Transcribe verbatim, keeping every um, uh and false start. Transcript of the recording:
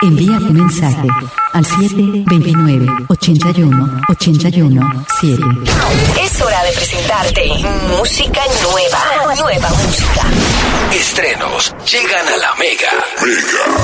Envía tu mensaje al siete veintinueve, ochenta y uno, ochenta y uno, siete. Es hora de presentarte música nueva. Nueva música. Estrenos llegan a la Mega. Mega.